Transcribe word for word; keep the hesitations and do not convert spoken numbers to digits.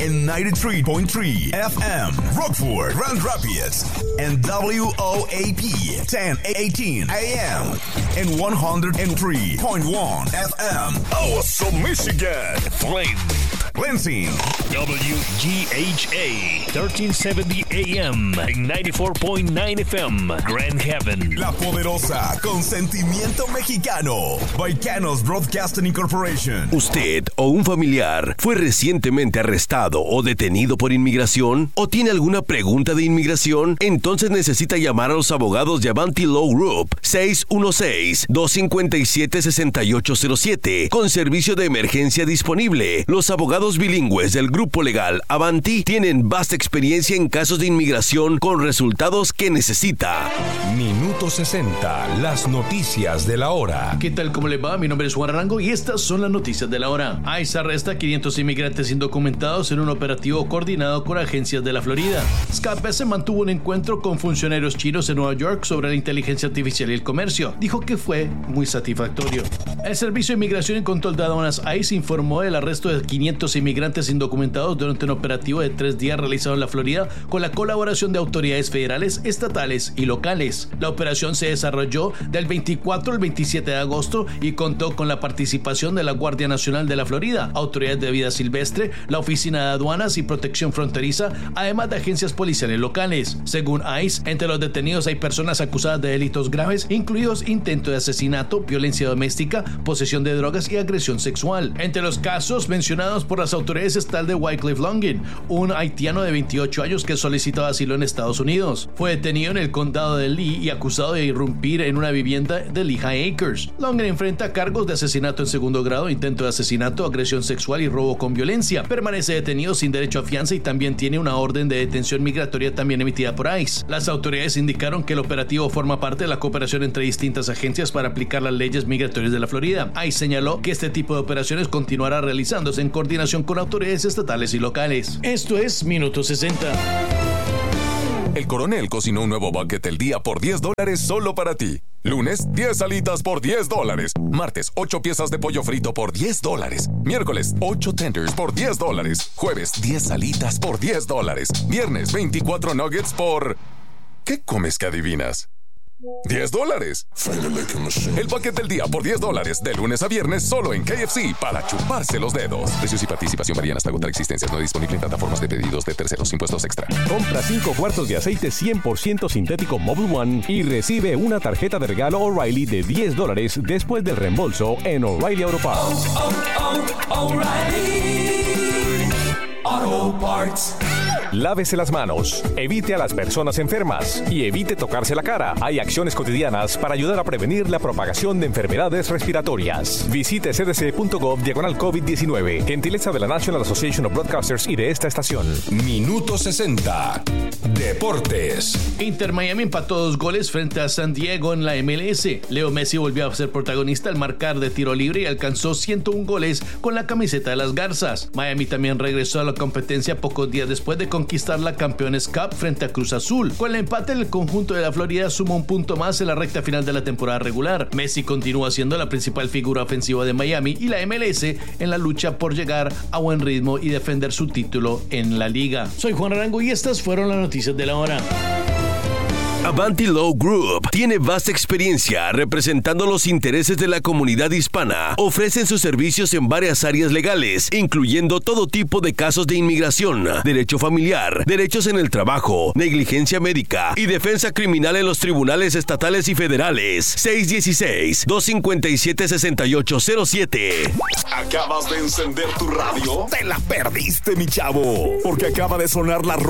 en ninety-three point three F M, Rockford, Grand Rapids, and W O A P ten eighteen A M, and one oh three point one F M, Awesome, Michigan, Flint, Lansing, W G H A thirteen seventy A M, ninety-four point nine F M, Grand Haven. La poderosa, con sentimiento mexicano, Baicanos Broadcasting Incorporation. ¿Usted o un familiar fue recientemente arrestado o detenido por inmigración? ¿O tiene alguna pregunta de inmigración? Entonces necesita llamar a los abogados de Avanti Law Group seis uno seis, dos cinco siete, seis ocho cero siete con servicio de emergencia disponible. Los abogados bilingües del grupo legal Avanti tienen vasta experiencia en casos de inmigración con resultados que necesita. Minuto sesenta, las noticias de la hora. ¿Qué tal? ¿Cómo le va? Mi nombre es Juan Arango y estas son las noticias de la hora. ICE arresta a quinientos inmigrantes indocumentados en un operativo coordinado con agencias de la Florida. Scott Bessent mantuvo un encuentro con funcionarios chinos en Nueva York sobre la inteligencia artificial y el comercio. Dijo que fue muy satisfactorio. El Servicio de Inmigración y Control de Aduanas ICE informó el arresto de quinientos inmigrantes indocumentados durante un operativo de tres días realizado en la Florida con la colaboración de autoridades federales, estatales y locales. La operación se desarrolló del veinticuatro al veintisiete de agosto y contó con la participación de la Guardia Nacional de la Florida, autoridades de vida silvestre, la Oficina de Aduanas y Protección Fronteriza, además de agencias policiales locales. Según ICE, entre los detenidos hay personas acusadas de delitos graves, incluidos intento de asesinato, violencia doméstica, posesión de drogas y agresión sexual. Entre los casos mencionados por las autoridades está el de Wycliffe Longin, un haitiano de veintiocho años que solicitaba asilo en Estados Unidos. Fue detenido en el condado de Lee y acusado de irrumpir en una vivienda de Lehigh Acres. Longin enfrenta cargos de asesinato en segundo grado, intento de asesinato, agresión sexual y robo con violencia. Permanece detenido sin derecho a fianza y también tiene una orden de detención migratoria también emitida por ICE. Las autoridades indicaron que el operativo forma parte de la cooperación entre distintas agencias para aplicar las leyes migratorias de la Florida. ICE señaló que este tipo de operaciones continuará realizándose en coordinación con autoridades estatales y locales. Esto es Minuto sesenta. El Coronel cocinó un nuevo bucket del día por diez dólares solo para ti. Lunes, diez alitas por diez dólares. Martes, ocho piezas de pollo frito por diez dólares. Miércoles, ocho tenders por diez dólares. Jueves, diez alitas por diez dólares. Viernes, veinticuatro nuggets por... ¿Qué comes que adivinas? diez dólares. El paquete del día por diez dólares, de lunes a viernes, solo en K F C, para chuparse los dedos. Precios y participación varían hasta agotar existencias. No disponible en plataformas de pedidos de terceros, impuestos extra. Compra cinco cuartos de aceite cien por ciento sintético Mobil One y recibe una tarjeta de regalo O'Reilly de diez dólares después del reembolso en O'Reilly Auto Parts. Oh, oh, oh, O'Reilly Auto Parts. Lávese las manos, evite a las personas enfermas y evite tocarse la cara. Hay acciones cotidianas para ayudar a prevenir la propagación de enfermedades respiratorias. Visite c d c punto gov diagonal COVID diecinueve. Gentileza de la National Association of Broadcasters y de esta estación. Minuto sesenta. Deportes. Inter Miami empató dos goles frente a San Diego en la M L S. Leo Messi volvió a ser protagonista al marcar de tiro libre y alcanzó ciento uno goles con la camiseta de las Garzas. Miami también regresó a la competencia pocos días después de conquistar la Campeones Cup frente a Cruz Azul. Con el empate, el conjunto de la Florida sumó un punto más en la recta final de la temporada regular. Messi continúa siendo la principal figura ofensiva de Miami y la M L S en la lucha por llegar a buen ritmo y defender su título en la liga. Soy Juan Arango y estas fueron las noticias de la hora. Avanti Law Group tiene vasta experiencia representando los intereses de la comunidad hispana. Ofrecen sus servicios en varias áreas legales, incluyendo todo tipo de casos de inmigración, derecho familiar, derechos en el trabajo, negligencia médica y defensa criminal en los tribunales estatales y federales. seis uno seis, dos cinco siete, seis ocho cero siete. ¿Acabas de encender tu radio? Te la perdiste, mi chavo, porque acaba de sonar la